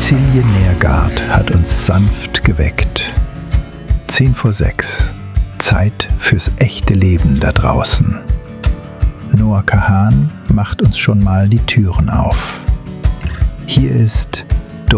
Cäcilie Nergard hat uns sanft geweckt. 5:10. Zeit fürs echte Leben da draußen. Noah Kahan macht uns schon mal die Türen auf. Hier ist